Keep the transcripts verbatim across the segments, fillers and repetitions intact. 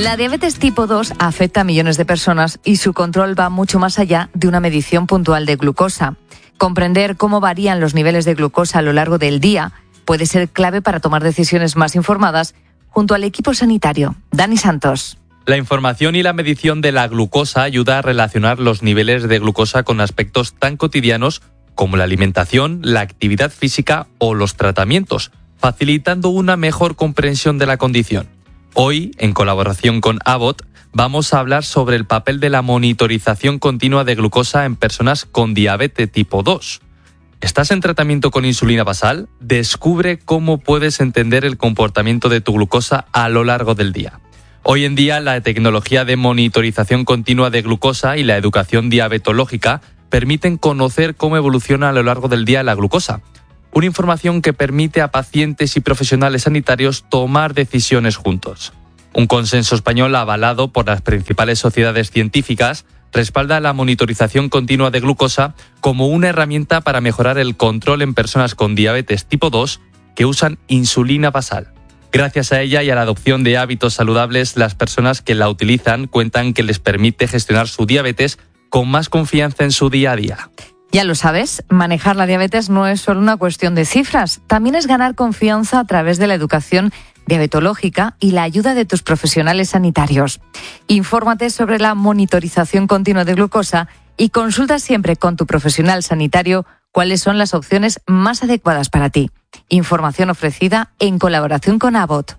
La diabetes tipo dos afecta a millones de personas y su control va mucho más allá de una medición puntual de glucosa. Comprender cómo varían los niveles de glucosa a lo largo del día puede ser clave para tomar decisiones más informadas junto al equipo sanitario. Dani Santos. La información y la medición de la glucosa ayuda a relacionar los niveles de glucosa con aspectos tan cotidianos como la alimentación, la actividad física o los tratamientos, facilitando una mejor comprensión de la condición. Hoy, en colaboración con Abbott, vamos a hablar sobre el papel de la monitorización continua de glucosa en personas con diabetes tipo dos. ¿Estás en tratamiento con insulina basal? Descubre cómo puedes entender el comportamiento de tu glucosa a lo largo del día. Hoy en día, la tecnología de monitorización continua de glucosa y la educación diabetológica permiten conocer cómo evoluciona a lo largo del día la glucosa. Una información que permite a pacientes y profesionales sanitarios tomar decisiones juntos. Un consenso español avalado por las principales sociedades científicas respalda la monitorización continua de glucosa como una herramienta para mejorar el control en personas con diabetes tipo dos que usan insulina basal. Gracias a ella y a la adopción de hábitos saludables, las personas que la utilizan cuentan que les permite gestionar su diabetes con más confianza en su día a día. Ya lo sabes, manejar la diabetes no es solo una cuestión de cifras, también es ganar confianza a través de la educación diabetológica y la ayuda de tus profesionales sanitarios. Infórmate sobre la monitorización continua de glucosa y consulta siempre con tu profesional sanitario cuáles son las opciones más adecuadas para ti. Información ofrecida en colaboración con Abbott.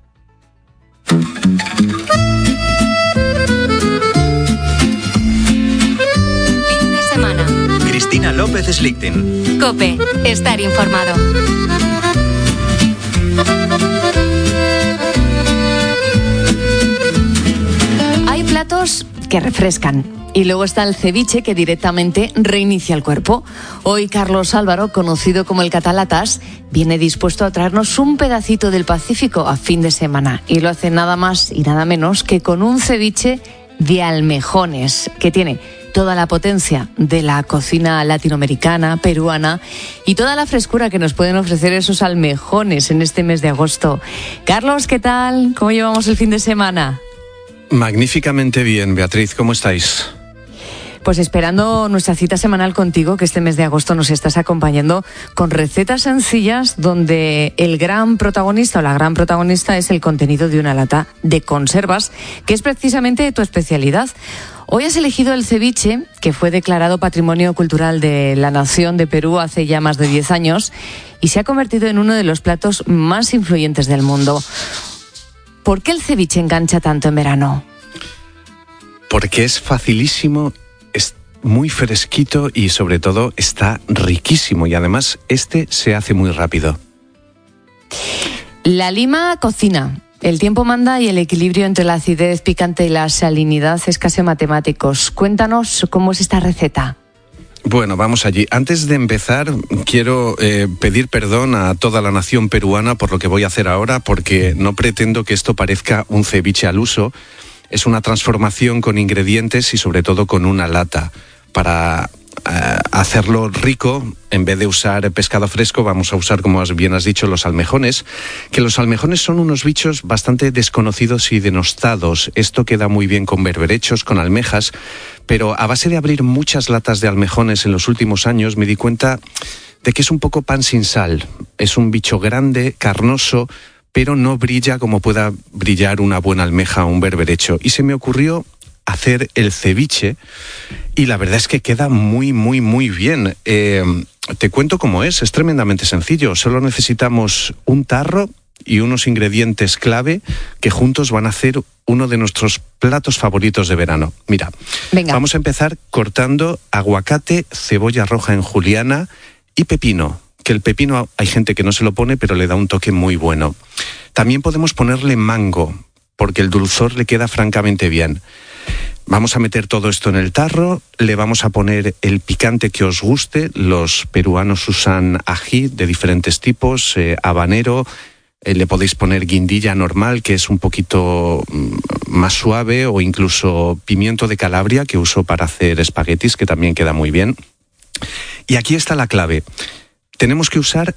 Cristina López Slichting. COPE. Estar informado. Hay platos que refrescan y luego está el ceviche que directamente reinicia el cuerpo. Hoy Carlos Álvaro, conocido como el Catalatas, viene dispuesto a traernos un pedacito del Pacífico a fin de semana y lo hace nada más y nada menos que con un ceviche de almejones que tiene toda la potencia de la cocina latinoamericana, peruana y toda la frescura que nos pueden ofrecer esos almejones en este mes de agosto. Carlos, ¿qué tal? ¿Cómo llevamos el fin de semana? Magníficamente bien, Beatriz, ¿cómo estáis? Pues esperando nuestra cita semanal contigo, que este mes de agosto nos estás acompañando con recetas sencillas donde el gran protagonista o la gran protagonista es el contenido de una lata de conservas, que es precisamente tu especialidad. Hoy has elegido el ceviche, que fue declarado Patrimonio Cultural de la Nación de Perú hace ya más de diez años y se ha convertido en uno de los platos más influyentes del mundo. ¿Por qué el ceviche engancha tanto en verano? Porque es facilísimo, es muy fresquito y sobre todo está riquísimo y además este se hace muy rápido. La lima cocina. El tiempo manda y el equilibrio entre la acidez picante y la salinidad es casi matemáticos. Cuéntanos cómo es esta receta. Bueno, vamos allí. Antes de empezar, quiero eh, pedir perdón a toda la nación peruana por lo que voy a hacer ahora, porque no pretendo que esto parezca un ceviche al uso. Es una transformación con ingredientes y sobre todo con una lata. Para eh, hacerlo rico, en vez de usar pescado fresco, vamos a usar, como bien has dicho, los almejones, que los almejones son unos bichos bastante desconocidos y denostados. Esto queda muy bien con berberechos, con almejas, pero a base de abrir muchas latas de almejones en los últimos años me di cuenta de que es un poco pan sin sal. Es un bicho grande, carnoso, pero no brilla como pueda brillar una buena almeja o un berberecho. Y se me ocurrió hacer el ceviche y la verdad es que queda muy, muy, muy bien. Eh, te cuento cómo es, es tremendamente sencillo. Solo necesitamos un tarro y unos ingredientes clave que juntos van a hacer uno de nuestros platos favoritos de verano. Mira, Venga. Vamos a empezar cortando aguacate, cebolla roja en juliana y pepino. Que el pepino hay gente que no se lo pone, pero le da un toque muy bueno. También podemos ponerle mango, porque el dulzor le queda francamente bien. Vamos a meter todo esto en el tarro, le vamos a poner el picante que os guste. Los peruanos usan ají de diferentes tipos, eh, habanero, eh, le podéis poner guindilla normal, que es un poquito más suave, o incluso pimiento de Calabria, que uso para hacer espaguetis, que también queda muy bien. Y aquí está la clave. Tenemos que usar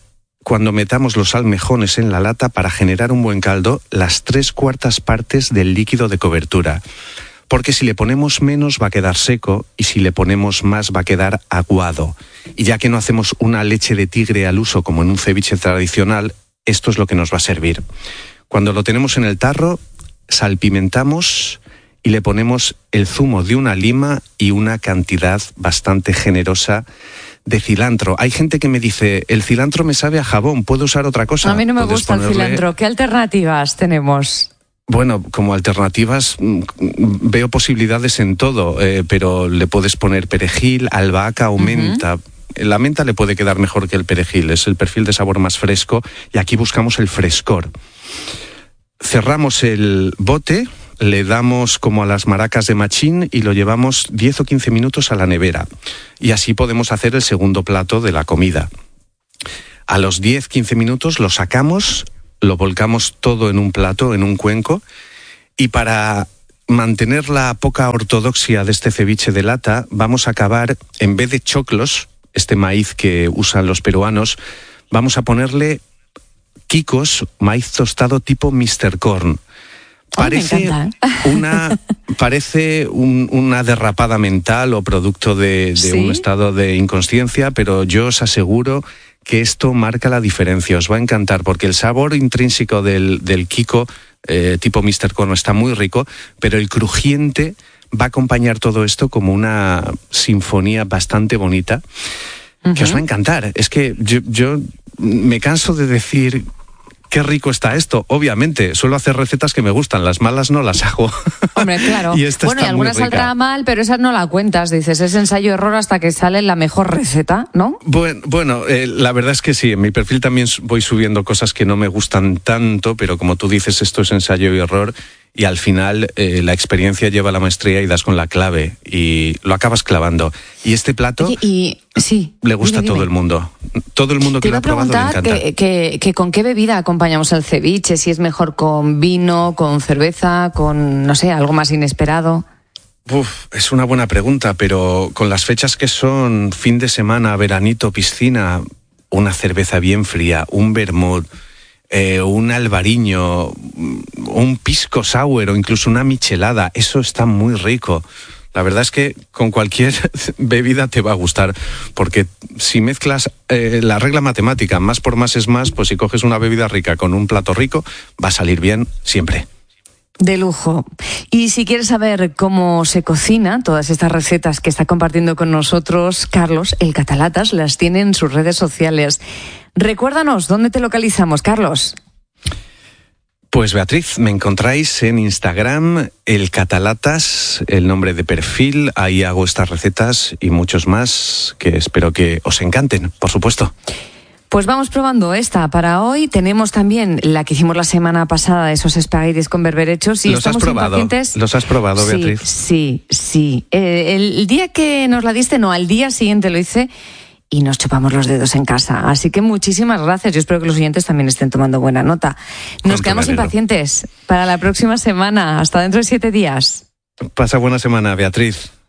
cuando metamos los almejones en la lata, para generar un buen caldo, las tres cuartas partes del líquido de cobertura. Porque si le ponemos menos va a quedar seco y si le ponemos más va a quedar aguado. Y ya que no hacemos una leche de tigre al uso como en un ceviche tradicional, esto es lo que nos va a servir. Cuando lo tenemos en el tarro, salpimentamos y le ponemos el zumo de una lima y una cantidad bastante generosa de cilantro. Hay gente que me dice, el cilantro me sabe a jabón, ¿puedo usar otra cosa? A mí no me Puedes gusta ponerle... el cilantro. ¿Qué alternativas tenemos? Bueno, como alternativas veo posibilidades en todo, eh, pero le puedes poner perejil, albahaca o menta. Uh-huh. La menta le puede quedar mejor que el perejil, es el perfil de sabor más fresco y aquí buscamos el frescor. Cerramos el bote, le damos como a las maracas de machín y lo llevamos diez o quince minutos a la nevera. Y así podemos hacer el segundo plato de la comida. A los diez a quince minutos lo sacamos, lo volcamos todo en un plato, en un cuenco, y para mantener la poca ortodoxia de este ceviche de lata, vamos a acabar, en vez de choclos, este maíz que usan los peruanos, vamos a ponerle quicos, maíz tostado tipo míster Corn. Parece, oh, una, parece un, una derrapada mental o producto de, de ¿Sí? un estado de inconsciencia, pero yo os aseguro que esto marca la diferencia. Os va a encantar porque el sabor intrínseco del, del quico eh, tipo míster Corn está muy rico, pero el crujiente va a acompañar todo esto como una sinfonía bastante bonita uh-huh. que os va a encantar. Es que yo, yo me canso de decir... Qué rico está esto. Obviamente, suelo hacer recetas que me gustan, las malas no las hago. Hombre, claro. y esta bueno, está y alguna muy rica. Saldrá mal, pero esa no la cuentas. Dices, es ensayo-error hasta que sale la mejor receta, ¿no? Bueno, bueno eh, la verdad es que sí. En mi perfil también voy subiendo cosas que no me gustan tanto, pero como tú dices, esto es ensayo y error. Y al final eh, la experiencia lleva la maestría y das con la clave y lo acabas clavando. Y este plato Oye, y, sí, le gusta dime, a todo dime. el mundo. Todo el mundo que lo ha probado le encanta. Que, que, que con qué bebida acompañamos el ceviche, si es mejor con vino, con cerveza, con, no sé, algo más inesperado. Uf, es una buena pregunta, pero con las fechas que son fin de semana, veranito, piscina, una cerveza bien fría, un vermut, Eh, un albariño, un pisco sour o incluso una michelada, eso está muy rico. La verdad es que con cualquier bebida te va a gustar, porque si mezclas eh, la regla matemática, más por más es más, pues si coges una bebida rica con un plato rico, va a salir bien siempre. De lujo. Y si quieres saber cómo se cocina, todas estas recetas que está compartiendo con nosotros Carlos, el Catalatas, las tiene en sus redes sociales. Recuérdanos, ¿dónde te localizamos, Carlos? Pues Beatriz, me encontráis en Instagram, el Catalatas, el nombre de perfil, ahí hago estas recetas y muchos más que espero que os encanten, por supuesto. Pues vamos probando esta para hoy. Tenemos también la que hicimos la semana pasada, esos espaguetis con berberechos. Y ¿Los estamos has probado? impacientes. ¿Los has probado, Beatriz? Sí, sí, sí. Eh, el día que nos la diste, no, al día siguiente lo hice y nos chupamos los dedos en casa. Así que muchísimas gracias. Yo espero que los oyentes también estén tomando buena nota. Nos quedamos impacientes para la próxima semana. Hasta dentro de siete días. Pasa buena semana, Beatriz.